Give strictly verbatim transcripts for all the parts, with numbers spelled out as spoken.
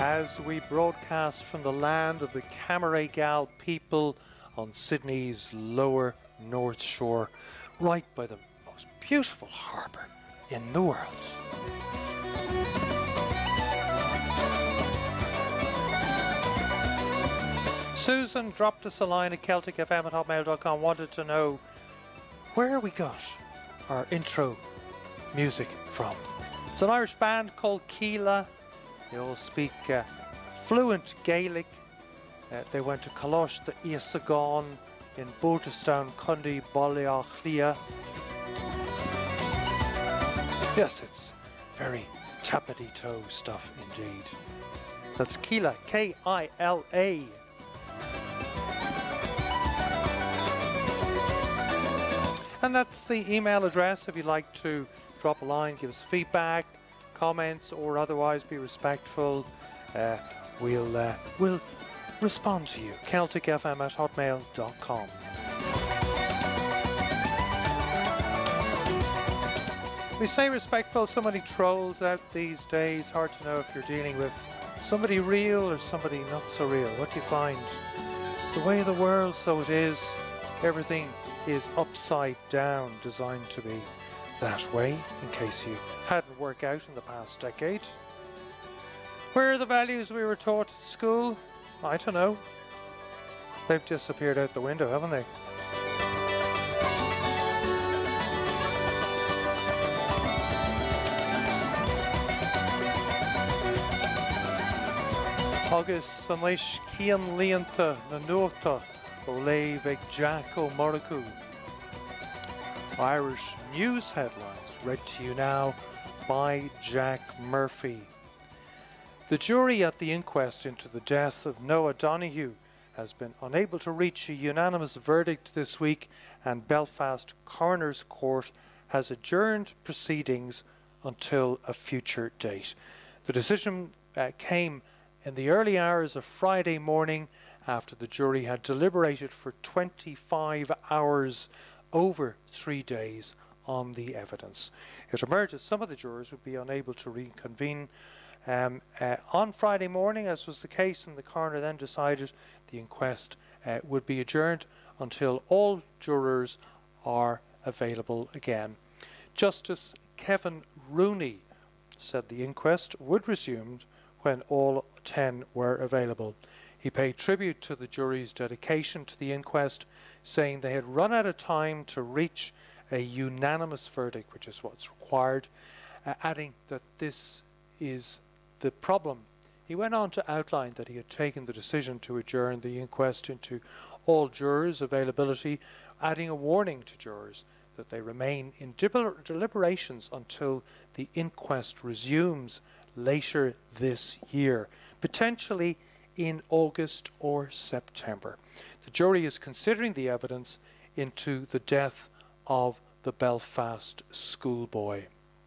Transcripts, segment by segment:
as we broadcast from the land of the Camaragal people on Sydney's lower North Shore, right by the most beautiful harbour in the world. Susan dropped us a line at Celtic F M at hotmail dot com, wanted to know where we got our intro music from. It's an Irish band called Keela. They all speak uh, fluent Gaelic. Uh, they went to Colosh the Iasagon in Boulterstown, Cundy, Ballyachlia. Yes, it's very tappity toe stuff indeed. That's Keela, K I L A. And that's the email address if you'd like to drop a line, give us feedback, comments, or otherwise be respectful. Uh, we'll, uh, we'll respond to you. Celtic F M at hotmail dot com. We say respectful, so many trolls out these days. Hard to know if you're dealing with somebody real or somebody not so real. What do you find? It's the way of the world, so it is. Everything is upside down, designed to be that way, in case you hadn't worked out in the past decade. Where are the values we were taught at school? I don't know. They've disappeared out the window, haven't they? Agus Sanlish Kian Leanta Nanota Ole Veg Jack O'Moroku. Irish news headlines read to you now by Jack Murphy. The jury at the inquest into the death of Noah Donoghue has been unable to reach a unanimous verdict this week, and Belfast Coroner's Court has adjourned proceedings until a future date. The decision uh, came in the early hours of Friday morning after the jury had deliberated for twenty-five hours over three days on the evidence. It emerged that some of the jurors would be unable to reconvene um, uh, on Friday morning, as was the case, and the coroner then decided the inquest uh, would be adjourned until all jurors are available again. Justice Kevin Rooney said the inquest would resume when all ten were available. He paid tribute to the jury's dedication to the inquest, saying they had run out of time to reach a unanimous verdict, which is what's required, uh, adding that this is the problem. He went on to outline that he had taken the decision to adjourn the inquest into all jurors' availability, adding a warning to jurors that they remain in deliber deliberations until the inquest resumes later this year, potentially in August or September. The jury is considering the evidence into the death of the Belfast schoolboy.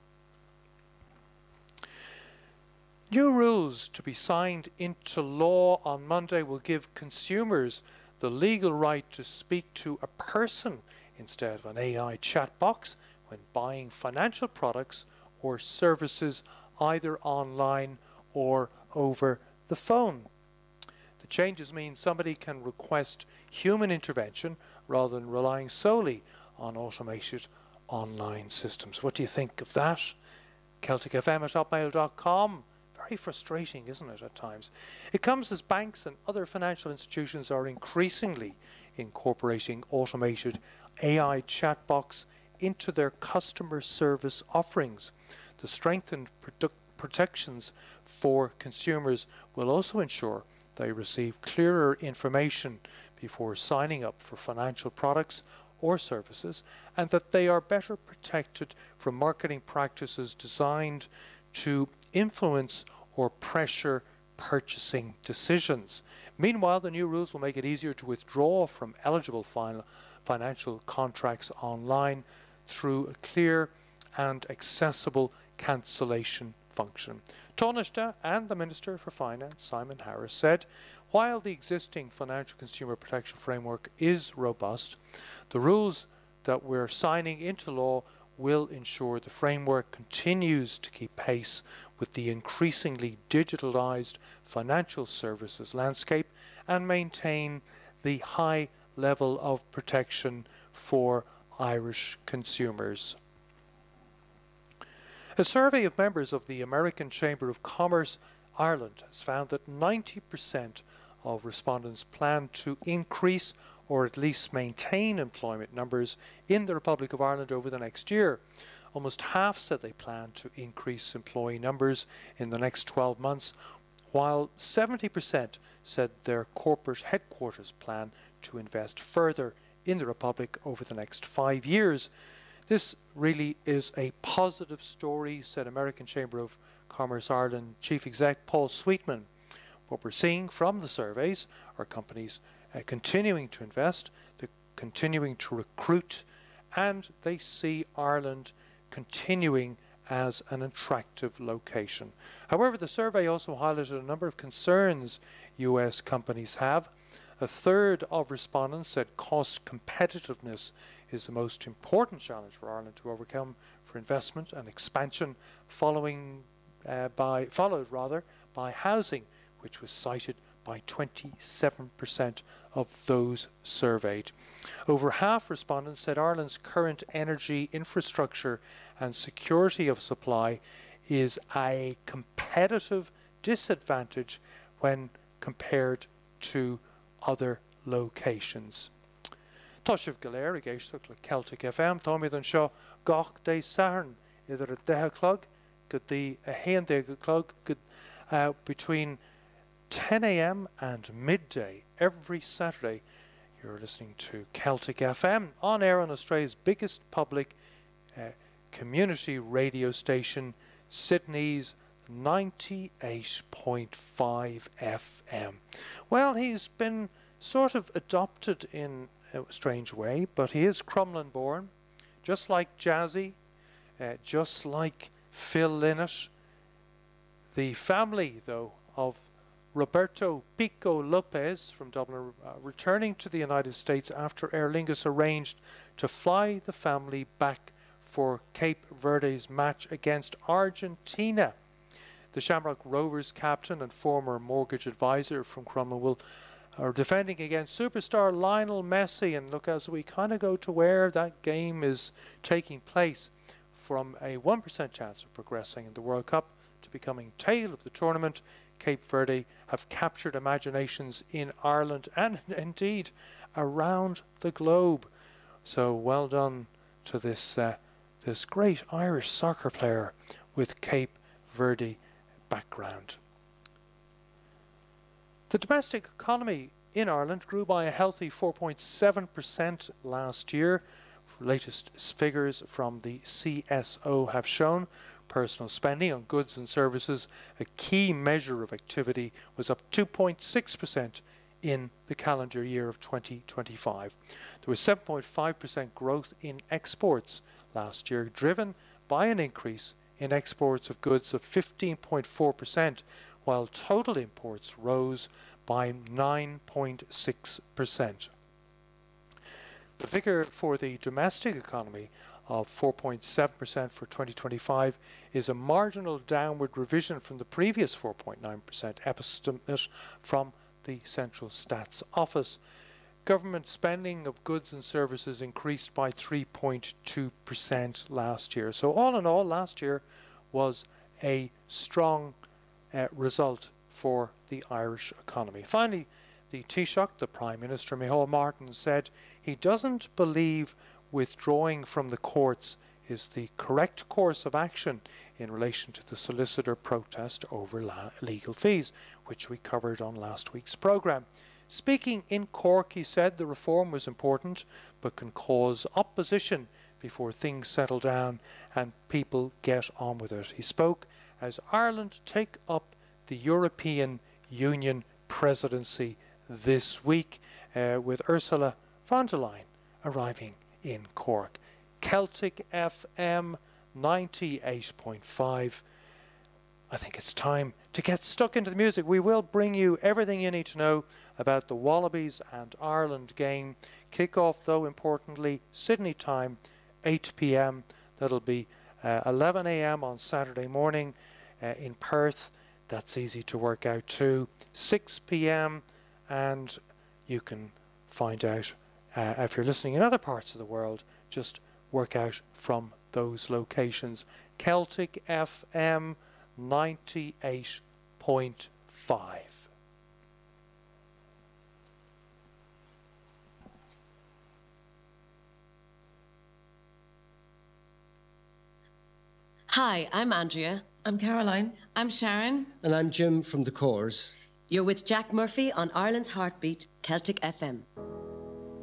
New rules to be signed into law on Monday will give consumers the legal right to speak to a person instead of an A I chat box when buying financial products or services either online or over the phone. The changes mean somebody can request human intervention rather than relying solely on automated online systems. What do you think of that? Celtic F M at hotmail dot com. Very frustrating, isn't it, at times? It comes as banks and other financial institutions are increasingly incorporating automated A I chatbots into their customer service offerings. The strengthened protections for consumers will also ensure they receive clearer information before signing up for financial products or services, and that they are better protected from marketing practices designed to influence or pressure purchasing decisions. Meanwhile, the new rules will make it easier to withdraw from eligible final financial contracts online through a clear and accessible cancellation function. Taoiseach and the Minister for Finance, Simon Harris, said, while the existing financial consumer protection framework is robust, the rules that we're signing into law will ensure the framework continues to keep pace with the increasingly digitalised financial services landscape and maintain the high level of protection for Irish consumers. A survey of members of the American Chamber of Commerce Ireland has found that ninety percent of respondents plan to increase or at least maintain employment numbers in the Republic of Ireland over the next year. Almost half said they plan to increase employee numbers in the next twelve months, while seventy percent said their corporate headquarters plan to invest further in the Republic over the next five years. This really is a positive story, said American Chamber of Commerce Ireland Chief Exec Paul Sweetman. What we're seeing from the surveys are companies uh, continuing to invest, they're continuing to recruit, and they see Ireland continuing as an attractive location. However, the survey also highlighted a number of concerns U S companies have. A third of respondents said cost competitiveness is the most important challenge for Ireland to overcome for investment and expansion, following uh, by followed rather by housing, which was cited by twenty-seven percent of those surveyed. Over half respondents said Ireland's current energy infrastructure and security of supply is a competitive disadvantage when compared to other locations. Toshiv Galer, a geishtach le Celtic F M, Tommy than Shaw, Gach de Saharn, either a Dehaclug, could the a Hain Dehaclug, could uh, between ten a m and midday every Saturday. You're listening to Celtic F M, on air on Australia's biggest public uh, community radio station, Sydney's ninety-eight point five F M. Well, he's been sort of adopted in a strange way, but he is Crumlin born, just like Jazzy, uh, just like Phil Lynott. The family, though, of Roberto Pico Lopez from Dublin, uh, returning to the United States after Aer Lingus arranged to fly the family back for Cape Verde's match against Argentina. The Shamrock Rovers captain and former mortgage advisor from Crumlin will are defending against superstar Lionel Messi, and look, as we kind of go to where that game is taking place, from a one percent chance of progressing in the World Cup to becoming tail of the tournament, Cape Verde have captured imaginations in Ireland and indeed around the globe. So well done to this uh, this great Irish soccer player with Cape Verde background. The domestic economy in Ireland grew by a healthy four point seven percent last year. Latest figures from the C S O have shown personal spending on goods and services, a key measure of activity, was up two point six percent in the calendar year of twenty twenty-five. There was seven point five percent growth in exports last year, driven by an increase in exports of goods of fifteen point four percent, while total imports rose by nine point six percent. The figure for the domestic economy of four point seven percent for twenty twenty-five is a marginal downward revision from the previous four point nine percent estimate from the Central Stats Office. Government spending of goods and services increased by three point two percent last year. So all in all, last year was a strong uh, result for the Irish economy. Finally, the Taoiseach, the Prime Minister, Micheál Martin, said he doesn't believe withdrawing from the courts is the correct course of action in relation to the solicitor protest over la- legal fees, which we covered on last week's programme. Speaking in Cork, he said the reform was important but can cause opposition before things settle down and people get on with it. He spoke as Ireland take up the European Union presidency this week, uh, with Ursula von der Leyen arriving in Cork. Celtic F M ninety-eight point five. I think it's time to get stuck into the music. We will bring you everything you need to know about the Wallabies and Ireland game. Kick-off, though, importantly, Sydney time, eight p m. That'll be uh, eleven a m on Saturday morning uh, in Perth. That's easy to work out too. six p m and you can find out uh, if you're listening in other parts of the world, just work out from those locations. Celtic F M ninety-eight point five. Hi, I'm Andrea. I'm Caroline. I'm Sharon. And I'm Jim from the Corrs. You're with Jack Murphy on Ireland's Heartbeat, Celtic F M.